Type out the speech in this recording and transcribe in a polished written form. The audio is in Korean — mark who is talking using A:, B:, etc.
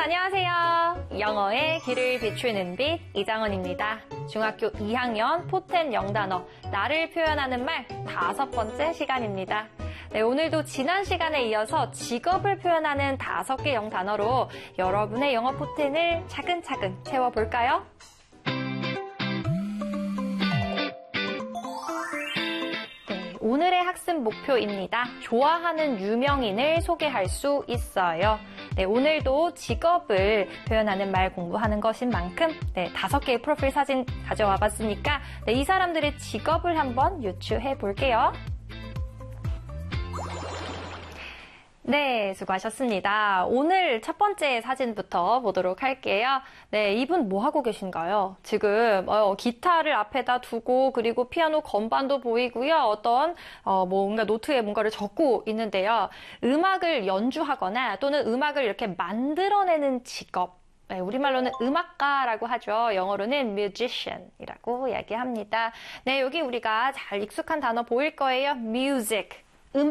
A: 안녕하세요. 영어의 길을 비추는 빛 이장은입니다. 중학교 2학년 포텐 영단어 나를 표현하는 말 5번째 시간입니다. 네, 오늘도 지난 시간에 이어서 직업을 표현하는 5개 영단어로 여러분의 영어 포텐을 차근차근 채워볼까요? 오늘의 학습 목표입니다. 좋아하는 유명인을 소개할 수 있어요. 네, 오늘도 직업을 표현하는 말 공부하는 것인 만큼 5개의 프로필 사진 가져와 봤으니까 이 사람들의 직업을 한번 유추해 볼게요. 네, 수고하셨습니다. 오늘 첫 번째 사진부터 보도록 할게요. 네, 이분 뭐 하고 계신가요? 지금 기타를 앞에다 두고 그리고 피아노 건반도 보이고요. 어떤 뭔가 노트에 뭔가를 적고 있는데요. 음악을 연주하거나 또는 음악을 이렇게 만들어내는 직업. 네, 우리말로는 음악가라고 하죠. 영어로는 musician이라고 이야기합니다. 네, 여기 우리가 잘 익숙한 단어 보일 거예요. music.